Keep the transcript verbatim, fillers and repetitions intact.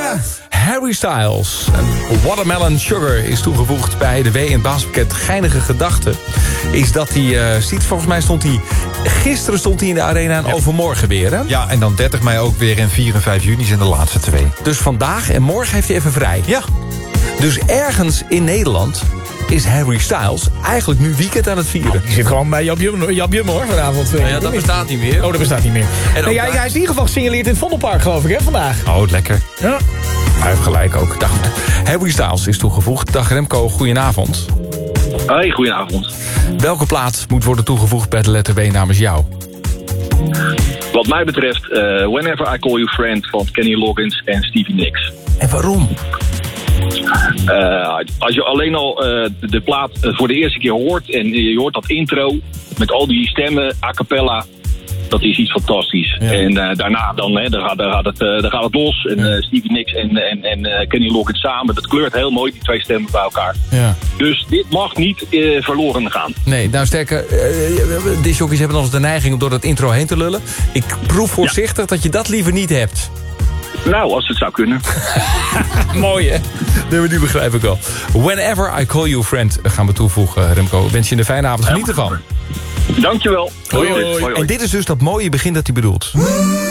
Ja. Harry Styles. En Watermelon Sugar is toegevoegd bij de W in het basispakket. Geinige gedachte is dat hij uh, ziet, volgens mij stond hij... Gisteren stond hij in de arena en ja. overmorgen weer, hè? Ja, en dan dertig mei ook weer en vier en vijf juni zijn de laatste twee. Dus vandaag en morgen heeft hij even vrij. Ja. Dus ergens in Nederland is Harry Styles eigenlijk nu weekend aan het vieren. Die zit gewoon bij Jap Jum, Jap Jum hoor, vanavond. Nou ja, dat bestaat niet meer. Oh, dat bestaat niet meer. En nee, hij, hij is in ieder geval gesignaleerd in het Vondelpark, geloof ik, hè, vandaag. Oh, lekker. Ja. Hij heeft gelijk ook. Dag, Harry Styles is toegevoegd. Dag Remco, goedenavond. Hoi, goedenavond. Welke plaats moet worden toegevoegd bij de letter W namens jou? Wat mij betreft, uh, Whenever I Call You Friend van Kenny Loggins en Stevie Nicks. En waarom? Uh, als je alleen al uh, de plaat voor de eerste keer hoort en je hoort dat intro met al die stemmen, a cappella, dat is iets fantastisch. Ja. En uh, daarna dan, hè, dan, gaat, dan, gaat het, uh, dan gaat het los. En uh, Stevie Nicks en, en, en uh, Kenny Loggins samen, dat kleurt heel mooi, die twee stemmen bij elkaar. Ja. Dus dit mag niet uh, verloren gaan. Nee, nou sterker, uh, discjockeys hebben nog de neiging om door dat intro heen te lullen. Ik proef voorzichtig ja. dat je dat liever niet hebt. Nou, als het zou kunnen. Mooi, hè? Nee, maar die begrijp ik wel. Whenever I Call You Friend gaan we toevoegen, Remco. Wens je een fijne avond. Geniet ervan. Dankjewel. Hoi, hoi. Hoi, hoi. En dit is dus dat mooie begin dat hij bedoelt.